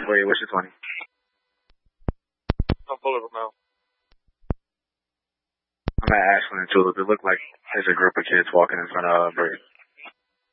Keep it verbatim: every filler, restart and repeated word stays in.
for you. What's your twenty? I'm Bullet now. I'm at Ashland and Tulip. It looked like there's a group of kids walking in front of uh, Brady.